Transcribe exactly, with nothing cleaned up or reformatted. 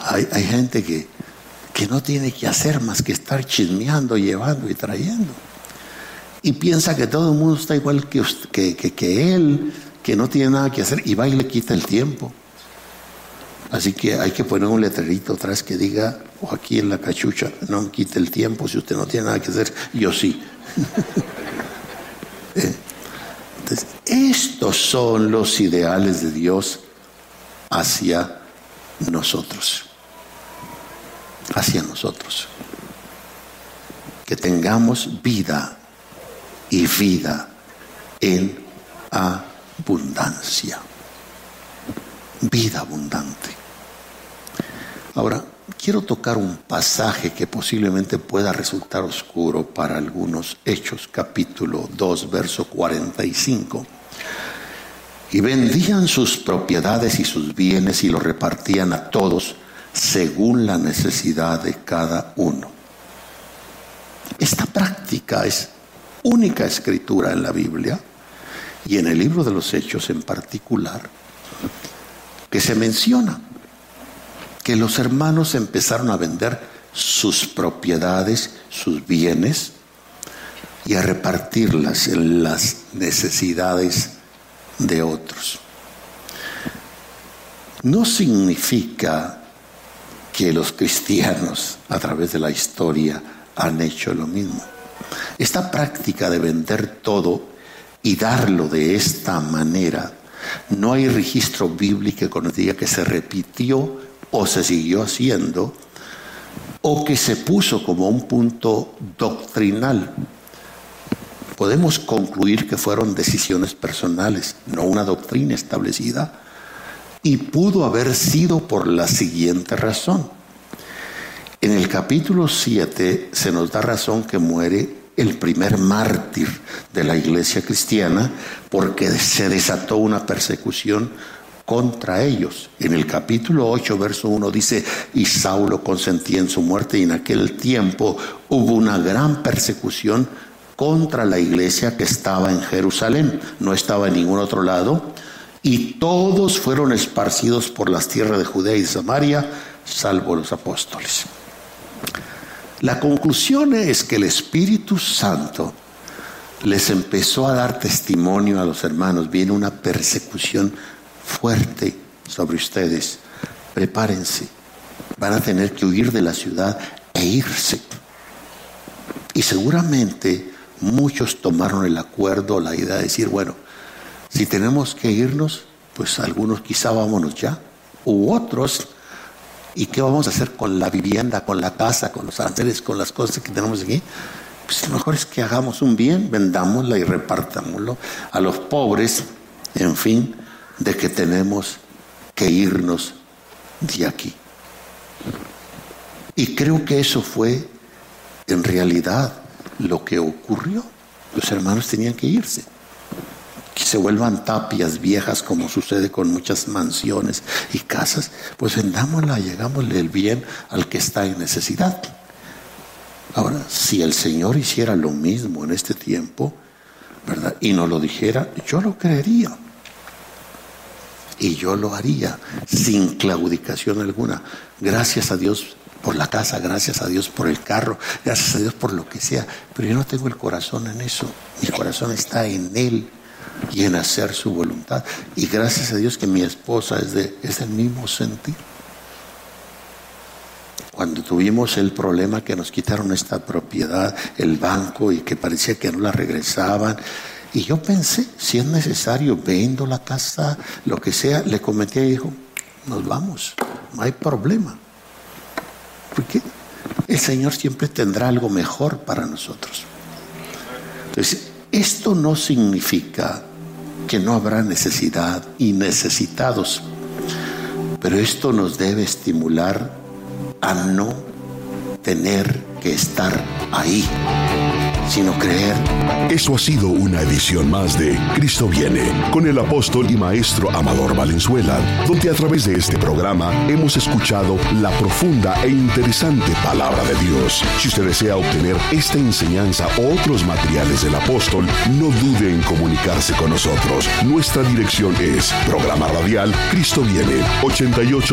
hay, hay gente que, que no tiene que hacer más que estar chismeando, llevando y trayendo. Y piensa que todo el mundo está igual que, usted, que, que, que él, que no tiene nada que hacer, y va y le quita el tiempo. Así que hay que poner un letrerito atrás que diga, o aquí en la cachucha, no me quite el tiempo, si usted no tiene nada que hacer, yo sí. Entonces, estos son los ideales de Dios hacia nosotros. Hacia nosotros. Que tengamos vida y vida en abundancia. Vida abundante. Ahora, quiero tocar un pasaje que posiblemente pueda resultar oscuro para algunos. Hechos capítulo dos, verso cuarenta y cinco. Y vendían sus propiedades y sus bienes y los repartían a todos según la necesidad de cada uno. Esta práctica es única escritura en la Biblia y en el libro de los Hechos en particular, que se menciona que los hermanos empezaron a vender sus propiedades, sus bienes, y a repartirlas en las necesidades de otros. No significa que los cristianos a través de la historia han hecho lo mismo. Esta práctica de vender todo y darlo de esta manera, no hay registro bíblico que nos diga que se repitió o se siguió haciendo, o que se puso como un punto doctrinal. Podemos concluir que fueron decisiones personales, no una doctrina establecida, y pudo haber sido por la siguiente razón. En el capítulo siete se nos da razón que muere el primer mártir de la iglesia cristiana porque se desató una persecución contra ellos. En el capítulo ocho, verso uno dice, y Saulo consentía en su muerte, y en aquel tiempo hubo una gran persecución contra la iglesia que estaba en Jerusalén, no estaba en ningún otro lado, y todos fueron esparcidos por las tierras de Judea y de Samaria, salvo los apóstoles. La conclusión es que el Espíritu Santo les empezó a dar testimonio a los hermanos. Viene una persecución fuerte sobre ustedes. Prepárense. Van a tener que huir de la ciudad e irse. Y seguramente muchos tomaron el acuerdo, la idea de decir, bueno, si tenemos que irnos, pues algunos quizá vámonos ya. U otros, ¿y qué vamos a hacer con la vivienda, con la casa, con los aranceles, con las cosas que tenemos aquí? Pues lo mejor es que hagamos un bien, vendámosla y repartámoslo a los pobres, en fin, de que tenemos que irnos de aquí. Y creo que eso fue en realidad lo que ocurrió. Los hermanos tenían que irse. Que se vuelvan tapias viejas como sucede con muchas mansiones y casas, pues vendámosla y hagámosle el bien al que está en necesidad. Ahora, si el Señor hiciera lo mismo en este tiempo, ¿verdad?, y nos lo dijera, yo lo creería. Y yo lo haría sin claudicación alguna. Gracias a Dios por la casa, gracias a Dios por el carro, gracias a Dios por lo que sea. Pero yo no tengo el corazón en eso. Mi corazón está en Él y en hacer su voluntad. Y gracias a Dios que mi esposa es, de, es del mismo sentir. Cuando tuvimos el problema que nos quitaron esta propiedad, el banco, y que parecía que no la regresaban, y yo pensé, si es necesario, vendo la casa, lo que sea, le comenté y dijo, nos vamos, no hay problema. Porque el Señor siempre tendrá algo mejor para nosotros. Entonces, esto no significa que no habrá necesidad y necesitados, pero esto nos debe estimular a no tener que estar ahí, sino creer. Eso ha sido una edición más de Cristo Viene, con el apóstol y maestro Amador Valenzuela, donde a través de este programa hemos escuchado la profunda e interesante palabra de Dios. Si usted desea obtener esta enseñanza o otros materiales del apóstol, no dude en comunicarse con nosotros. Nuestra dirección es Programa Radial Cristo Viene, ochenta y ocho